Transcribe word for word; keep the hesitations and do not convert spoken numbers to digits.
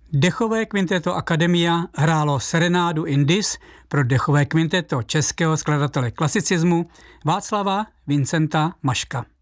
Dechové kvinteto Akademia hrálo Serenádu in Dis pro dechové kvinteto českého skladatele klasicismu Václava Vincenta Maška.